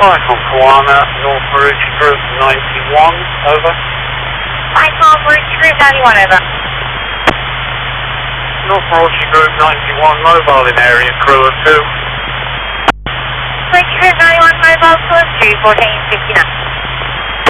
Cycle Koana, North Marucci Group 91, over. Cycle Marucci Group 91, over. North Marucci Group 91, mobile in area, crew of 2. Marucci Group 91, mobile crew of 2, 1459.